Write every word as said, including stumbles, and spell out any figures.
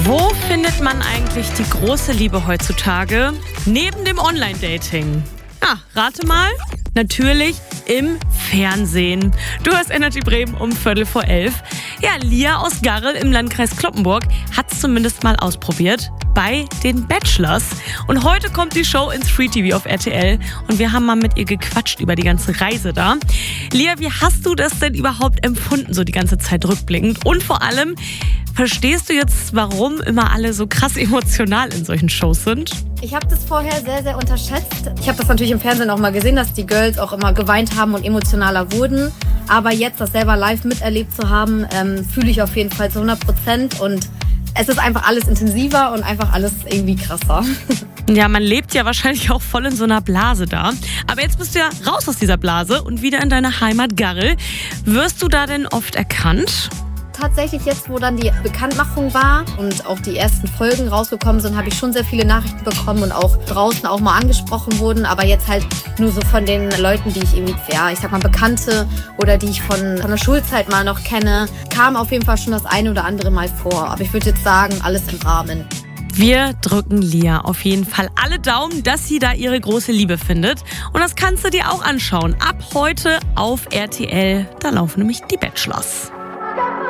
Wo findet man eigentlich die große Liebe heutzutage? Neben dem Online-Dating. Ja, rate mal. Natürlich im Fernsehen. Du hörst Energy Bremen um Viertel vor elf. Ja, Lia aus Garrel im Landkreis Cloppenburg hat es zumindest mal ausprobiert bei den Bachelors. Und heute kommt die Show ins Free T V auf R T L und wir haben mal mit ihr gequatscht über die ganze Reise da. Lia, wie hast du das denn überhaupt empfunden, so die ganze Zeit rückblickend? Und vor allem, verstehst du jetzt, warum immer alle so krass emotional in solchen Shows sind? Ich habe das vorher sehr, sehr unterschätzt. Ich habe das natürlich im Fernsehen auch mal gesehen, dass die Girls auch immer geweint haben und emotionaler wurden. Aber jetzt das selber live miterlebt zu haben, ähm, fühle ich auf jeden Fall zu hundert Prozent. Und es ist einfach alles intensiver und einfach alles irgendwie krasser. Ja, man lebt ja wahrscheinlich auch voll in so einer Blase da. Aber jetzt bist du ja raus aus dieser Blase und wieder in deiner Heimat Garrel. Wirst du da denn oft erkannt? Tatsächlich jetzt, wo dann die Bekanntmachung war und auch die ersten Folgen rausgekommen sind, habe ich schon sehr viele Nachrichten bekommen und auch draußen auch mal angesprochen wurden, aber jetzt halt nur so von den Leuten, die ich irgendwie, ja, ich sag mal Bekannte oder die ich von, von der Schulzeit mal noch kenne, kam auf jeden Fall schon das eine oder andere Mal vor. Aber ich würde jetzt sagen, alles im Rahmen. Wir drücken Lia auf jeden Fall alle Daumen, dass sie da ihre große Liebe findet. Und das kannst du dir auch anschauen. Ab heute auf R T L, da laufen nämlich die Bachelors.